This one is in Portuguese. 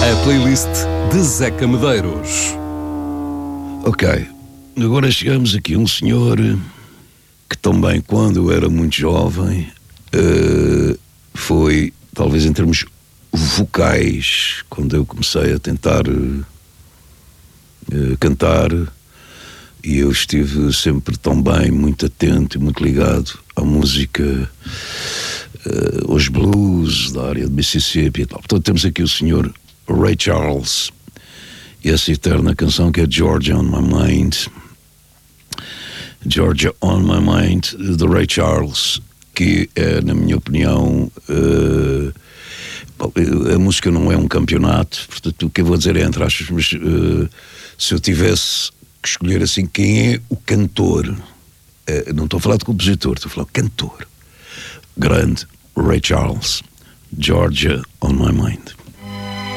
A playlist de Zeca Medeiros. Ok, agora chegamos aqui a um senhor que também, quando eu era muito jovem, foi, talvez em termos vocais, quando eu comecei a tentar cantar, e eu estive sempre também muito atento e muito ligado à música, aos blues da área de Mississippi e tal. Portanto, temos aqui o senhor Ray Charles e essa eterna canção que é Georgia on My Mind. Georgia on My Mind, de Ray Charles, que é, na minha opinião, a música não é um campeonato, portanto o que eu vou dizer é entre aspas, mas se eu tivesse que escolher assim quem é o cantor, não estou a falar de compositor, estou a falar de cantor grande, Ray Charles, Georgia on My Mind.